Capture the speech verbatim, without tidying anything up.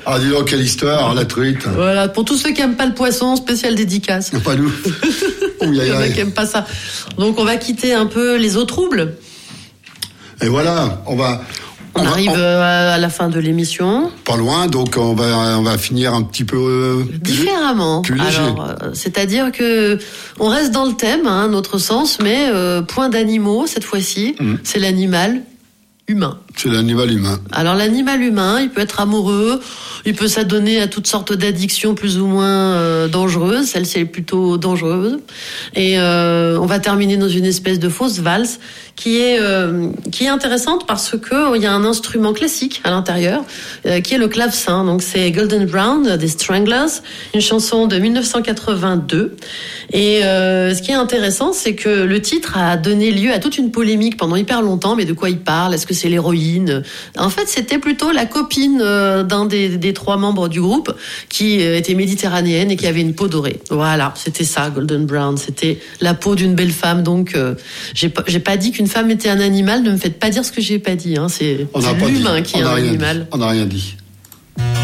Ah, dis donc, quelle histoire, la truite. Voilà, pour tous ceux qui aiment pas le poisson, spécial dédicace. Pas nous. Il y en a qui aiment pas ça. Donc, on va quitter un peu les eaux troubles. Et voilà, on va... On, on arrive va, on... à la fin de l'émission. Pas loin, donc on va, on va finir un petit peu... Euh, différemment. Plus léger. Alors, euh, c'est-à-dire que on reste dans le thème, hein, notre sens, mais euh, point d'animaux, cette fois-ci, mmh. c'est l'animal humain. C'est l'animal humain. Alors l'animal humain, il peut être amoureux, il peut s'adonner à toutes sortes d'addictions plus ou moins euh, dangereuses. Celle-ci est plutôt dangereuse. Et euh, on va terminer dans une espèce de fausse valse qui est euh, qui est intéressante parce que il y a un instrument classique à l'intérieur euh, qui est le clavecin. Donc c'est Golden Brown des Stranglers, une chanson de dix-neuf cent quatre-vingt-deux. Et euh, ce qui est intéressant, c'est que le titre a donné lieu à toute une polémique pendant hyper longtemps. Mais de quoi il parle ? Est-ce que c'est l'héroïne ? En fait, c'était plutôt la copine euh, d'un des, des trois membres du groupe qui euh, était méditerranéenne et qui avait une peau dorée. Voilà, c'était ça, Golden Brown. C'était la peau d'une belle femme. Donc, euh, j'ai pas, j'ai pas dit qu'une femme était un animal. Ne me faites pas dire ce que j'ai pas dit. Hein. C'est, c'est l'humain qui est un animal. On n'a rien dit.